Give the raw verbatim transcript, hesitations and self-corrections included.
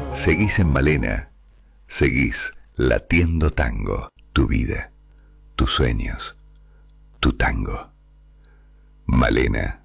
Seguís en Malena, seguís latiendo tango, tu vida, tus sueños, tu tango. Malena.